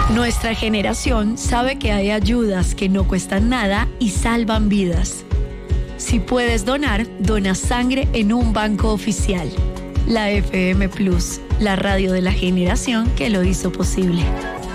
Nuestra generación sabe que hay ayudas que no cuestan nada y salvan vidas. Si puedes donar, dona sangre en un banco oficial. La FM Plus, la radio de la generación que lo hizo posible.